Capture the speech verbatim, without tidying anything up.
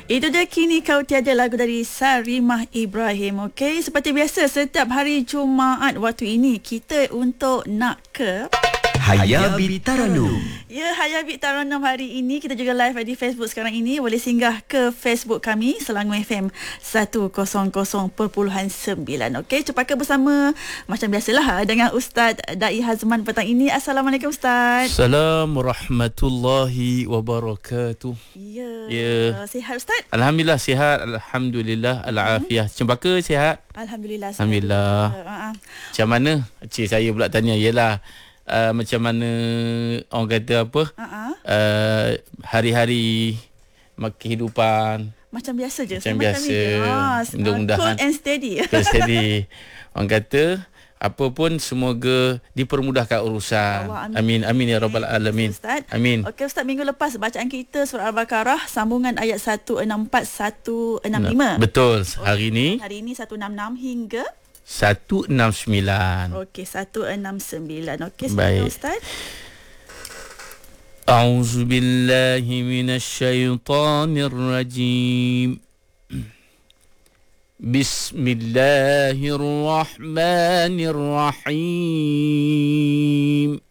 Itu dia Kini Kau Tiada, lagu dari Sarimah Ibrahim. Okey, seperti biasa setiap hari Jumaat waktu ini kita untuk nak ke Hayabit Taranum. Ya, Hayabit Taranum hari ini kita juga live di Facebook sekarang ini. Boleh singgah ke Facebook kami Selangor F M seratus perpuluhan sembilan. Okey, cepaka bersama macam biasalah dengan Ustaz Dai Hazman petang ini. Assalamualaikum Ustaz. Assalamualaikum warahmatullahi wabarakatuh. Ya. Ya. Sihat Ustaz? Alhamdulillah sihat. Alhamdulillah al-afiah. Cempaka sihat? Alhamdulillah. Alhamdulillah. Uh, uh. Macam mana? Cik saya pula tanya. Yalah. Uh, macam mana orang kata apa? Uh-uh. Uh, hari-hari kehidupan. Macam biasa je. Macam biasa. Ah, Mudah-mudahan. cool and steady. Cool and steady. Orang kata apa pun semoga dipermudahkan urusan. Allah, amin. amin ya rabbal alamin. Ustaz. Amin. Okey Ustaz, minggu lepas bacaan kita surah Al-Baqarah sambungan ayat seratus enam puluh empat seratus enam puluh lima. Betul. Hari ini Hari ini seratus enam puluh enam hingga seratus enam puluh sembilan. Okey, seratus enam puluh sembilan. Okey, baik Ustaz. A'udzu billahi minasyaitonir rajim. Bismillahirrahmanirrahim.